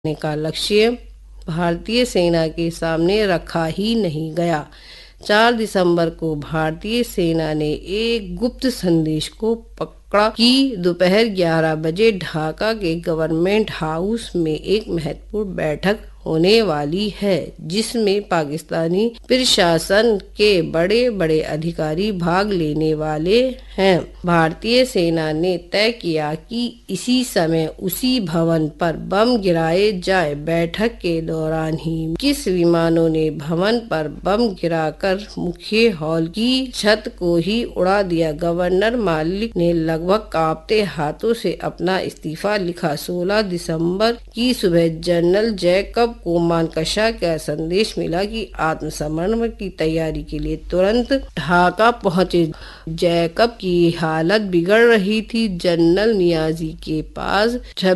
करने का लक्ष्य भारतीय सेना के सामने रखा ही नहीं गया। 4 दिसंबर को भारतीय सेना ने एक गुप्त संदेश को पकड़ा कि दोपहर 11 बजे ढाका के गवर्नमेंट हाउस में एक महत्वपूर्ण बैठक होने वाली है, जिसमें पाकिस्तानी प्रशासन के बड़े बड़े अधिकारी भाग लेने वाले हैं। भारतीय सेना ने तय किया कि इसी समय उसी भवन पर बम गिराए जाए। बैठक के दौरान ही किस विमानों ने भवन पर बम गिराकर मुख्य हॉल की छत को ही उड़ा दिया। गवर्नर मालिक ने लगभग कांपते हाथों से अपना इस्तीफा लिखा। 16 दिसंबर की सुबह जनरल जैकब को मानकशा का संदेश मिला कि आत्मसमर्पण की तैयारी के लिए तुरंत ढाका पहुंचे। जैकब की हालत बिगड़ रही थी। जनरल नियाजी के पास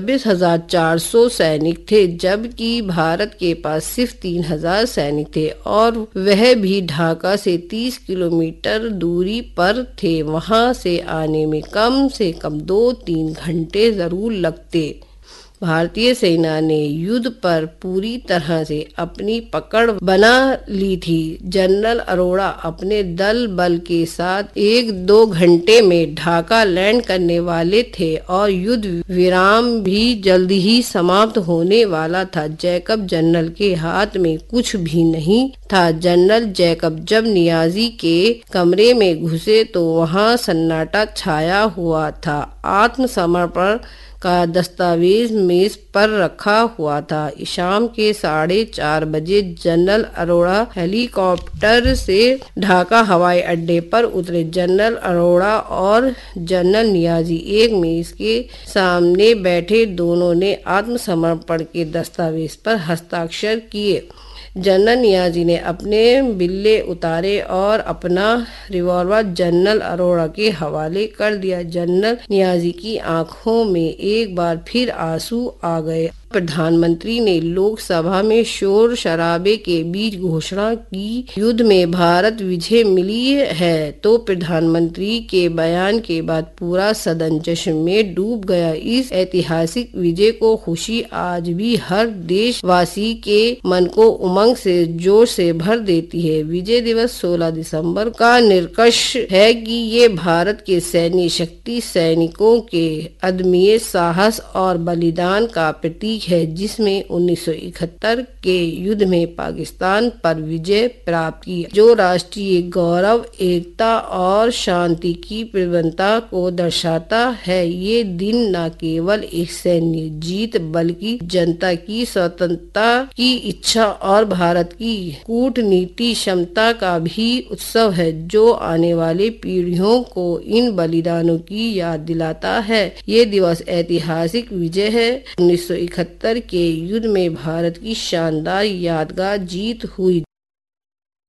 26,400 सैनिक थे, जबकि भारत के पास सिर्फ 3,000 सैनिक थे और वह भी ढाका से 30 किलोमीटर दूरी पर थे। वहां से आने में कम से कम 2-3 घंटे जरूर लगते। भारतीय सेना ने युद्ध पर पूरी तरह से अपनी पकड़ बना ली थी। जनरल अरोड़ा अपने दल बल के साथ 1-2 घंटे में ढाका लैंड करने वाले थे और युद्ध विराम भी जल्द ही समाप्त होने वाला था। जैकब जनरल के हाथ में कुछ भी नहीं था। जनरल जैकब जब नियाजी के कमरे में घुसे तो वहां सन्नाटा छाया हुआ था। आत्मसमर्पण का दस्तावेज मेज पर रखा हुआ था। शाम के 4:30 बजे जनरल अरोड़ा हेलीकॉप्टर से ढाका हवाई अड्डे पर उतरे। जनरल अरोड़ा और जनरल नियाजी एक मेज के सामने बैठे। दोनों ने आत्मसमर्पण के दस्तावेज पर हस्ताक्षर किए। जनरल नियाजी ने अपने बिल्ले उतारे और अपना रिवॉल्वर जनरल अरोड़ा के हवाले कर दिया। जनरल नियाजी की आंखों में एक बार फिर आंसू आ गए। प्रधानमंत्री ने लोकसभा में शोर शराबे के बीच घोषणा की, युद्ध में भारत विजय मिली है। तो प्रधानमंत्री के बयान के बाद पूरा सदन जश्न में डूब गया। इस ऐतिहासिक विजय को खुशी आज भी हर देशवासी के मन को उमंग से जोश से भर देती है। विजय दिवस 16 दिसंबर का निष्कर्ष है कि ये भारत के सैन्य शक्ति, सैनिकों के अदम्य साहस और बलिदान का प्रतीक है, जिसमें 1971 के युद्ध में पाकिस्तान पर विजय प्राप्त की, जो राष्ट्रीय गौरव, एकता और शांति की प्रबलता को दर्शाता है। ये दिन न केवल एक सैन्य जीत बल्कि जनता की स्वतंत्रता की इच्छा और भारत की कूटनीति क्षमता का भी उत्सव है, जो आने वाले पीढ़ियों को इन बलिदानों की याद दिलाता है। ये दिवस ऐतिहासिक विजय है। 1971 के युद्ध में भारत की शानदार यादगार जीत हुई।